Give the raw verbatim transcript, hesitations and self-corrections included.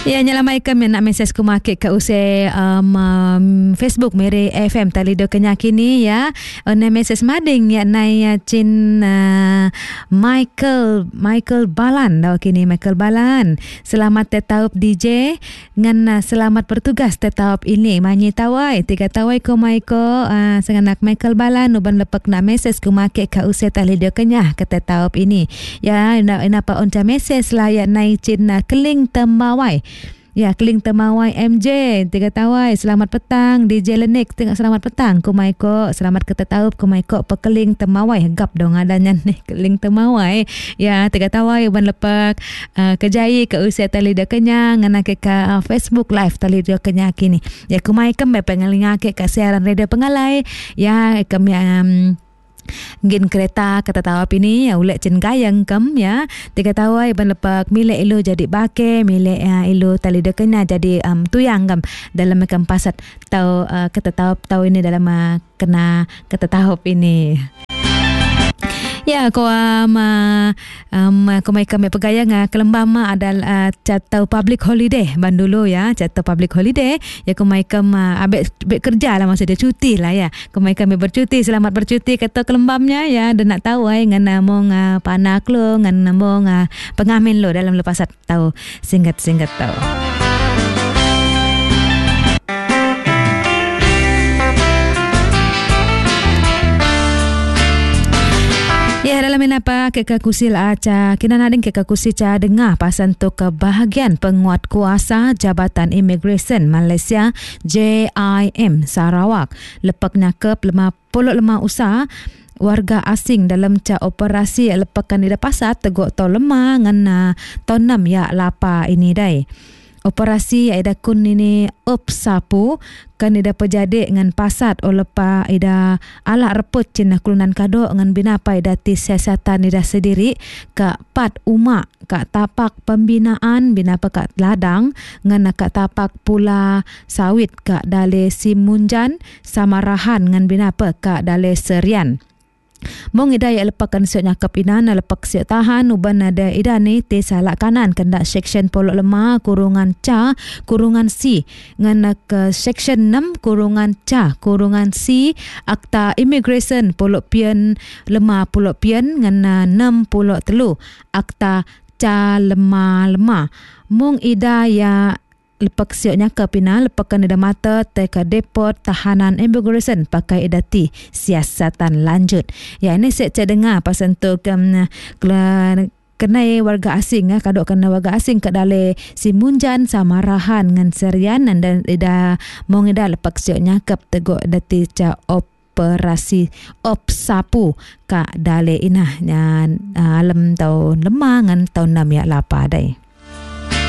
Ya, nyalamai kami nak mesej ku market ke usai um, um, Facebook Mary F M tali do kenya kini ya. Ona mesej mading ya nai cin uh, Michael Michael Balan dah kini Michael Balan. Selamat tetap D J ngan uh, selamat bertugas tetap ini manyi tawai tiga tawai ko Michael uh, senganak Michael Balan uban lepek nak mesej ku market ke usai tali do kenya ke tetap ini. Ya, ina ina pa onca mesej lah ya nai cin uh, keling tembawai. Ya, keling temawai M J tiga tawai selamat petang D J Lenik tengok selamat petang ku Maiko selamat ketetaup ku Maiko pekeling temawai gap dong adanya nih keling temawai ya tiga tawai ban lepak uh, kejai ke usia tali dah kenyang ngana ke uh, Facebook live tali dah kenyang kini ya ku Maiko me pengalinga ke ke siaran radio pengalai ya kami um, ngin kereta kata tawap ini ya ulek cen gayang kam ya tiga tawai ban lepak milik ilo jadi bake milik uh, ilo tali dekena jadi um, tuyang kam dalam kam pasat tau uh, kata tawap tau ini dalam uh, kena kata tawap ini. Ya, ko um, um ko mai kami pegayang uh, kelembam uh, adalah uh, catau public holiday ban dulu ya, catau public holiday ya ko mai kam uh, abek, abek kerja lah masa dia cuti lah ya. Ko mai kami bercuti, selamat bercuti kata kelembamnya ya dan nak tahu ai ngan mong uh, panak lo ngan mong uh, pengamen lo dalam lepasat tahu singkat-singkat tahu. Ya, dalam apa kekakusil aca kina nading kekakusi ca dengar pasan tu kebahagian penguat kuasa Jabatan Imigresen Malaysia J I M Sarawak lepak nakep lima puluh lima usaha warga asing dalam ca operasi lepakan di pasar teguk tol lemah ngan ton enam ya lapa ini dai. Operasi ida kun ini up sapu kan ida pejade ngan pasat olepa ida ala reput cina kulunan kado ngan binapa ida ti siasatan ida sendiri ka pat umak ka tapak pembinaan binapa ka ladang ngan ka tapak pula sawit ka dale Simunjan Samarahan ngan binapa ka dale Serian. Mong ida ya lepakan siok nyakap ina na lepak siok tahan uban ada ida ni te salak kanan kendak section polok lemah kurungan ca kurungan C ngan ke section enam kurungan ca kurungan C akta immigration polok pian lemah polok pian ngan enam polok telu akta ca lemah lemah mong ida ya lepak sioknya ke pina lepakan ida mata teka depot tahanan immigration pakai idati siasatan lanjut ya ini saya dengar pasal tu um, kenai warga asing ya kadok kena warga asing ke dale Simunjan Samarahan ngan Serian dan ida mong ida lepak sioknya ke teguk dati ca operasi op sapu ka dale inah alam tahun lemah ngan tahun enam ya lapa dai.